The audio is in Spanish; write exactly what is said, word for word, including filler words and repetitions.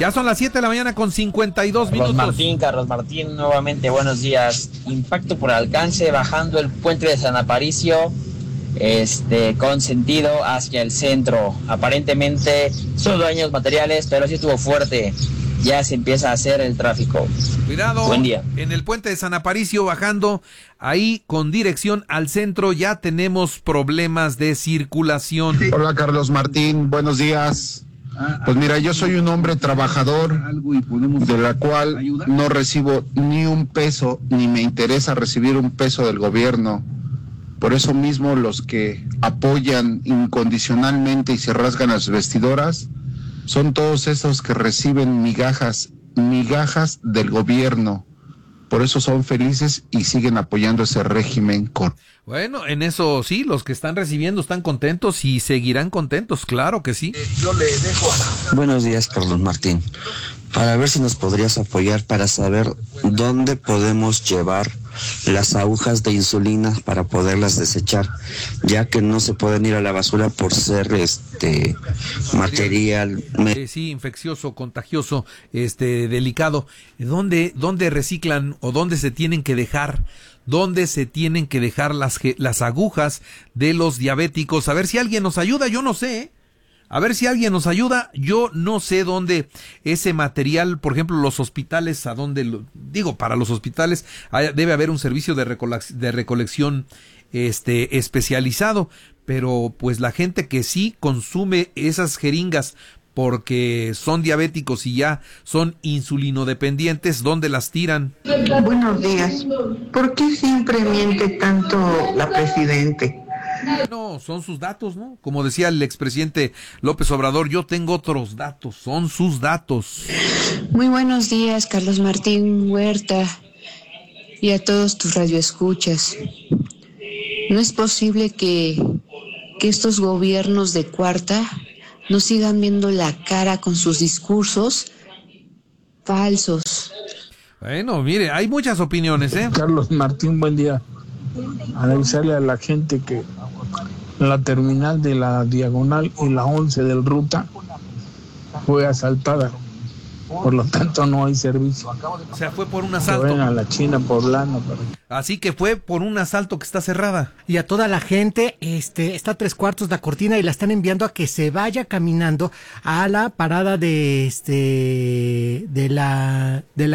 Ya son las siete de la mañana con cincuenta y dos Carlos minutos. Martín, Carlos Martín, nuevamente buenos días. Impacto por alcance bajando el puente de San Aparicio, este, con sentido hacia el centro. Aparentemente son daños materiales, pero sí estuvo fuerte. Ya se empieza a hacer el tráfico. Cuidado. Buen día. En el puente de San Aparicio bajando ahí con dirección al centro ya tenemos problemas de circulación. Hola Carlos Martín, buenos días. Pues mira, yo soy un hombre trabajador de la cual no recibo ni un peso, ni me interesa recibir un peso del gobierno. Por eso mismo los que apoyan incondicionalmente y se rasgan las vestidoras son todos esos que reciben migajas, migajas del gobierno. Por eso son felices y siguen apoyando ese régimen corrupto. Bueno, en eso sí, los que están recibiendo están contentos y seguirán contentos, claro que sí. Yo le dejo. Buenos días, Carlos Martín. Para ver si nos podrías apoyar para saber dónde podemos llevar las agujas de insulina para poderlas desechar, ya que no se pueden ir a la basura por ser este material eh, sí, infeccioso, contagioso, este delicado. ¿Dónde dónde reciclan o dónde se tienen que dejar? ¿Dónde se tienen que dejar las las agujas de los diabéticos? A ver si alguien nos ayuda, yo no sé, ¿eh? A ver si alguien nos ayuda, yo no sé dónde ese material, por ejemplo, los hospitales, a dónde, lo, digo, para los hospitales hay, debe haber un servicio de, recolecc- de recolección este especializado, pero pues la gente que sí consume esas jeringas porque son diabéticos y ya son insulinodependientes, ¿dónde las tiran? Buenos días. ¿Por qué siempre miente tanto la presidente? No, son sus datos, ¿no? Como decía el expresidente López Obrador, yo tengo otros datos, son sus datos. Muy buenos días, Carlos Martín Huerta, y a todos tus radioescuchas. No es posible que, que estos gobiernos de cuarta no sigan viendo la cara con sus discursos falsos. Bueno, mire, hay muchas opiniones, ¿eh? Carlos Martín, buen día. Avisarle a la gente que la terminal de la Diagonal y la once del Ruta fue asaltada, por lo tanto no hay servicio. O sea, fue por un Se asalto. ven a la China poblana. Así que fue por un asalto que está cerrada. Y a toda la gente, este, está a tres cuartos la cortina y la están enviando a que se vaya caminando a la parada de este, de la, de la